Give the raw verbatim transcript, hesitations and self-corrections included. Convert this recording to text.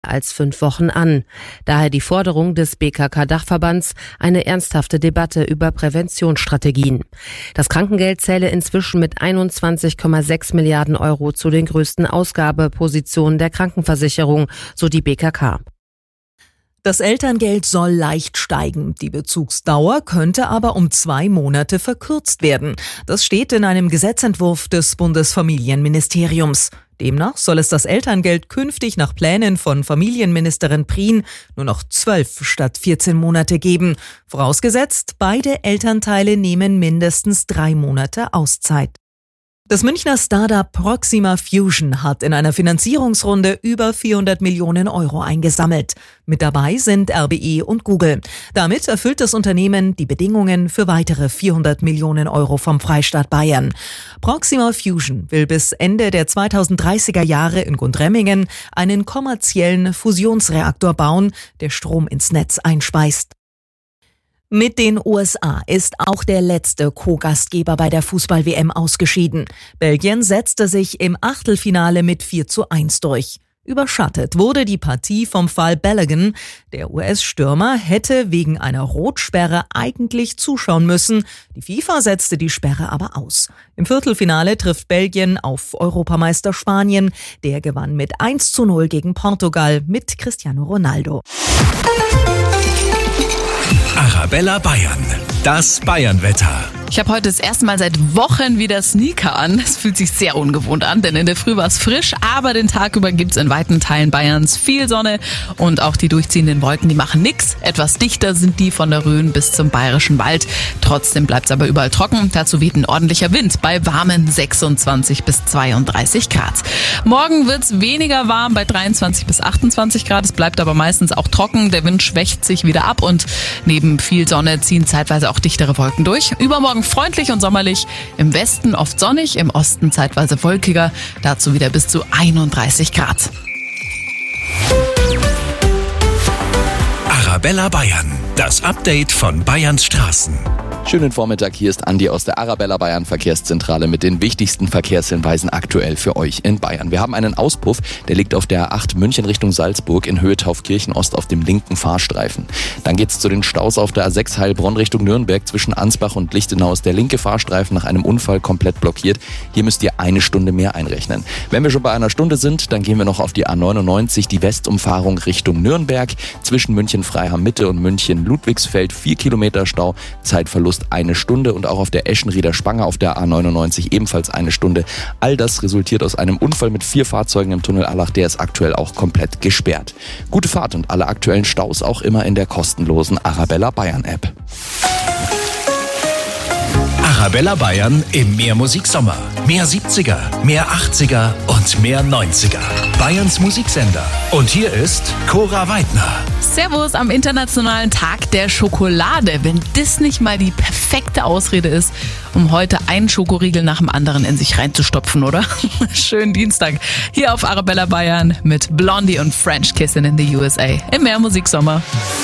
als fünf Wochen an. Daher die Forderung des B K K-Dachverbands, eine ernsthafte Debatte über Präventionsstrategien. Das Krankengeld zähle inzwischen mit einundzwanzig Komma sechs Milliarden Euro zu den größten Ausgabepositionen der Krankenversicherung, so die B K K. Das Elterngeld soll leicht steigen. Die Bezugsdauer könnte aber um zwei Monate verkürzt werden. Das steht in einem Gesetzentwurf des Bundesfamilienministeriums. Demnach soll es das Elterngeld künftig nach Plänen von Familienministerin Prien nur noch zwölf statt vierzehn Monate geben. Vorausgesetzt, beide Elternteile nehmen mindestens drei Monate Auszeit. Das Münchner Startup Proxima Fusion hat in einer Finanzierungsrunde über vierhundert Millionen Euro eingesammelt. Mit dabei sind R B E und Google. Damit erfüllt das Unternehmen die Bedingungen für weitere vierhundert Millionen Euro vom Freistaat Bayern. Proxima Fusion will bis Ende der zweitausenddreißiger Jahre in Gundremmingen einen kommerziellen Fusionsreaktor bauen, der Strom ins Netz einspeist. Mit den U S A ist auch der letzte Co-Gastgeber bei der Fußball-W M ausgeschieden. Belgien setzte sich im Achtelfinale mit vier zu eins durch. Überschattet wurde die Partie vom Fall Balogun. Der U S-Stürmer hätte wegen einer Rotsperre eigentlich zuschauen müssen. Die FIFA setzte die Sperre aber aus. Im Viertelfinale trifft Belgien auf Europameister Spanien. Der gewann mit eins zu null gegen Portugal mit Cristiano Ronaldo. Arabella Bayern, das Bayern-Wetter. Ich habe heute das erste Mal seit Wochen wieder Sneaker an. Es fühlt sich sehr ungewohnt an, denn in der Früh war es frisch, aber den Tag über gibt es in weiten Teilen Bayerns viel Sonne und auch die durchziehenden Wolken, die machen nix. Etwas dichter sind die von der Rhön bis zum Bayerischen Wald. Trotzdem bleibt es aber überall trocken. Dazu weht ein ordentlicher Wind bei warmen sechsundzwanzig bis zweiunddreißig Grad. Morgen wird es weniger warm bei dreiundzwanzig bis achtundzwanzig Grad. Es bleibt aber meistens auch trocken. Der Wind schwächt sich wieder ab und neben viel Sonne ziehen zeitweise auch dichtere Wolken durch. Übermorgen freundlich und sommerlich, im Westen oft sonnig, im Osten zeitweise wolkiger, dazu wieder bis zu einunddreißig Grad. Arabella Bayern, das Update von Bayerns Straßen. Schönen Vormittag, hier ist Andi aus der Arabella Bayern Verkehrszentrale mit den wichtigsten Verkehrshinweisen aktuell für euch in Bayern. Wir haben einen Auspuff, der liegt auf der A acht München Richtung Salzburg in Höhe Taufkirchen Ost auf dem linken Fahrstreifen. Dann geht's zu den Staus auf der A sechs Heilbronn Richtung Nürnberg zwischen Ansbach und Lichtenau ist der linke Fahrstreifen nach einem Unfall komplett blockiert. Hier müsst ihr eine Stunde mehr einrechnen. Wenn wir schon bei einer Stunde sind, dann gehen wir noch auf die A neunundneunzig, die Westumfahrung Richtung Nürnberg. Zwischen München Freiham Mitte und München Ludwigsfeld vier Kilometer Stau, Zeitverlust eine Stunde und auch auf der Eschenrieder Spange auf der A neunundneunzig ebenfalls eine Stunde. All das resultiert aus einem Unfall mit vier Fahrzeugen im Tunnel Allach, der ist aktuell auch komplett gesperrt. Gute Fahrt und alle aktuellen Staus auch immer in der kostenlosen Arabella Bayern App. Arabella Bayern im Mehr Musiksommer. Mehr siebziger, mehr achtziger und mehr neunziger. Bayerns Musiksender. Und hier ist Cora Weidner. Servus am Internationalen Tag der Schokolade. Wenn das nicht mal die perfekte Ausrede ist, um heute einen Schokoriegel nach dem anderen in sich reinzustopfen, oder? Schönen Dienstag hier auf Arabella Bayern mit Blondie und French Kissin' in the U S A im Mehr Musiksommer.